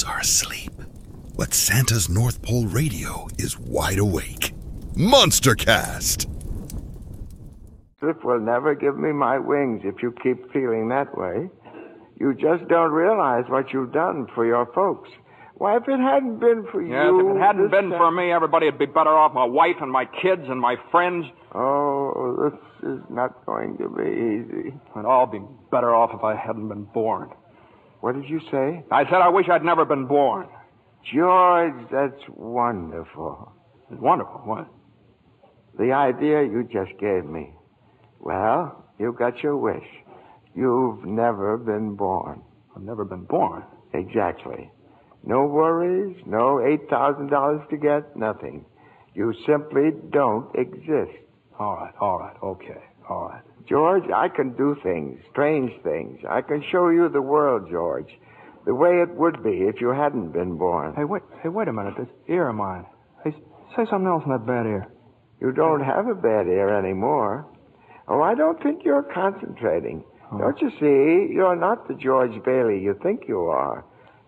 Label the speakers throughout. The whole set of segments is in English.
Speaker 1: elves are asleep, but Santa's North Pole radio is wide awake. Monstercast!
Speaker 2: Cliff will never give me my wings if you keep feeling that way. You just don't realize what you've done for your folks. Why, if it hadn't been for you...
Speaker 3: Yes, if it hadn't been for me, everybody would be better off. My wife and my kids and my friends.
Speaker 2: Oh, this is not going to be easy.
Speaker 3: I'd all be better off if I hadn't been born.
Speaker 2: What did you say?
Speaker 3: I said I wish I'd never been born.
Speaker 2: George, that's wonderful.
Speaker 3: It's wonderful. What?
Speaker 2: The idea you just gave me. Well, you got your wish. You've never been born.
Speaker 3: I've never been born?
Speaker 2: Exactly. No worries, no $8,000 to get, nothing. You simply don't exist.
Speaker 3: All right, okay, all right.
Speaker 2: George, I can do things, strange things. I can show you the world, George, the way it would be if you hadn't been born.
Speaker 3: Hey, wait a minute. This ear of mine. Hey, say something else in that bad ear.
Speaker 2: You don't have a bad ear anymore. Oh, I don't think you're concentrating. Oh. Don't you see? You're not the George Bailey you think you are.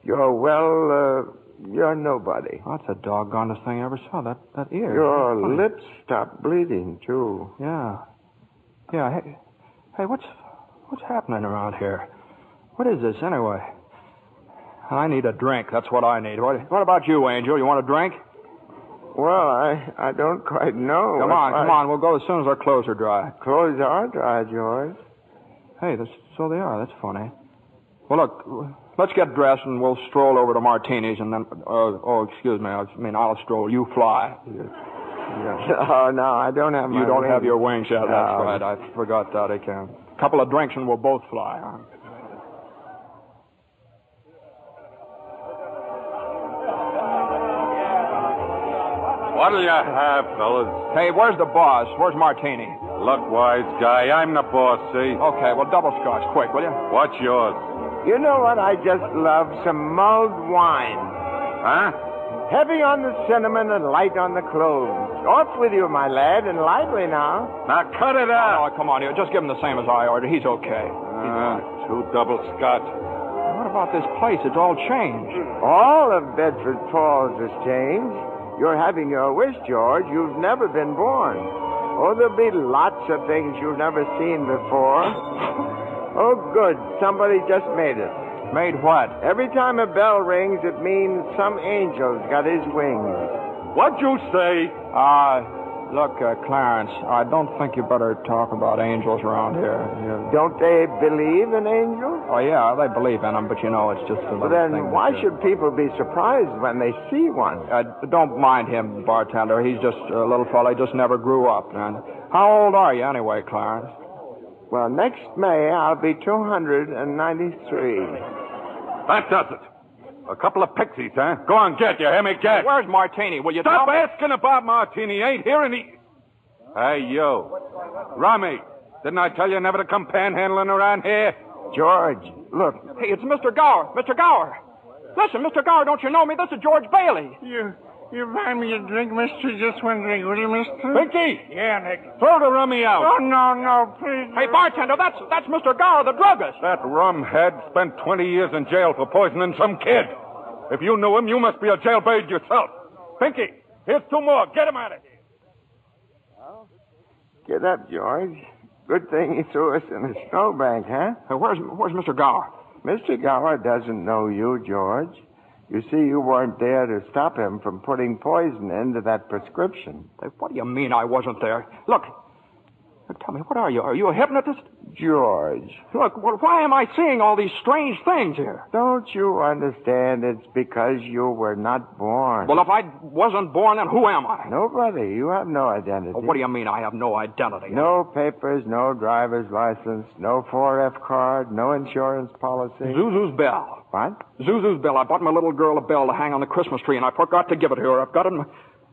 Speaker 2: You're nobody.
Speaker 3: Oh, that's the doggonest thing I ever saw, that ear.
Speaker 2: Your lips stopped bleeding, too.
Speaker 3: Yeah. Hey, what's happening around here? What is this, anyway? I need a drink. That's what I need. What about you, Angel? You want a drink?
Speaker 2: Well, I don't quite know.
Speaker 3: Come on. We'll go as soon as our clothes are dry.
Speaker 2: Clothes are dry, George.
Speaker 3: Hey, so they are. That's funny. Well, look, let's get dressed and we'll stroll over to Martini's and then... excuse me. I'll stroll. You fly.
Speaker 2: Yeah. Oh, no, I don't have my
Speaker 3: You don't
Speaker 2: wings.
Speaker 3: have your wings yet.
Speaker 2: No.
Speaker 3: That's right. I forgot that again. A couple of drinks and we'll both fly. Huh?
Speaker 4: What'll you have, fellas?
Speaker 3: Hey, where's the boss? Where's Martini?
Speaker 4: Look, wise guy, I'm the boss, see?
Speaker 3: Okay, well, double scotch, quick, will you?
Speaker 4: What's yours?
Speaker 2: You know what I just love? Some mulled wine.
Speaker 4: Huh?
Speaker 2: Heavy on the cinnamon and light on the cloves. Off with you, my lad, and lively now.
Speaker 4: Now cut it out.
Speaker 3: Oh, come on here. Just give him the same as I ordered. He's okay.
Speaker 4: Two double scotch.
Speaker 3: What about this place? It's all changed.
Speaker 2: All of Bedford Falls has changed. You're having your wish, George. You've never been born. Oh, there'll be lots of things you've never seen before. Oh, good. Somebody just made it.
Speaker 3: Made what?
Speaker 2: Every time a bell rings, it means some angel's got his wings.
Speaker 4: What'd you say?
Speaker 3: Look, Clarence, I don't think you better talk about angels around here.
Speaker 2: Don't they believe in angels?
Speaker 3: Oh, yeah, they believe in them, but it's just a little
Speaker 2: Well, then
Speaker 3: thing.
Speaker 2: why should people be surprised when they see one?
Speaker 3: Don't mind him, bartender. He's just a little fella. He just never grew up. And how old are you anyway, Clarence?
Speaker 2: Well, next May, I'll be 293.
Speaker 4: That does it. A couple of pixies, huh? Go on, get, you hear me? Get.
Speaker 3: Where's Martini? Will you
Speaker 4: Stop
Speaker 3: tell me?
Speaker 4: asking about Martini. Ain't hearing the... Hey, you. Rummy, didn't I tell you never to come panhandling around here?
Speaker 2: George, look.
Speaker 3: Hey, it's Mr. Gower. Mr. Gower. Listen, Mr. Gower, don't you know me? This is George Bailey.
Speaker 5: You buy me a drink, mister? Just one drink, will you, mister?
Speaker 4: Pinky!
Speaker 5: Yeah, Nick.
Speaker 4: Throw the rummy out.
Speaker 5: Oh, no, please.
Speaker 3: Hey, bartender, that's Mr. Gower, the druggist.
Speaker 4: That rumhead spent 20 years in jail for poisoning some kid. If you knew him, you must be a jailbird yourself. Pinky, here's two more. Get him out of here.
Speaker 2: Well, get up, George. Good thing he threw us in a snowbank, huh?
Speaker 3: Where's Mr. Gower?
Speaker 2: Mr. Gower doesn't know you, George. You see, you weren't there to stop him from putting poison into that prescription.
Speaker 3: Hey, what do you mean I wasn't there? Look, tell me, what are you? Are you a hypnotist?
Speaker 2: George.
Speaker 3: Look, why am I seeing all these strange things here?
Speaker 2: Don't you understand? It's because you were not born.
Speaker 3: Well, if I wasn't born, then who am I?
Speaker 2: Nobody. You have no identity.
Speaker 3: What do you mean I have no identity?
Speaker 2: No papers, no driver's license, no 4F card, no insurance policy.
Speaker 3: Zuzu's bell.
Speaker 2: What?
Speaker 3: Zuzu's bell. I bought my little girl a bell to hang on the Christmas tree, and I forgot to give it to her. I've got it in my...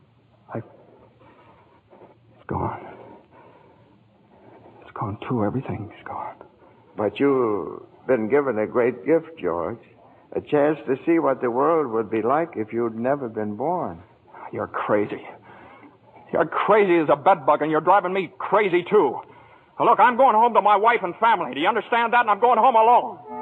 Speaker 3: It's gone. It's gone, too. Everything's gone.
Speaker 2: But you've been given a great gift, George. A chance to see what the world would be like if you'd never been born.
Speaker 3: You're crazy. You're crazy as a bedbug, and you're driving me crazy, too. Now, look, I'm going home to my wife and family. Do you understand that? And I'm going home alone.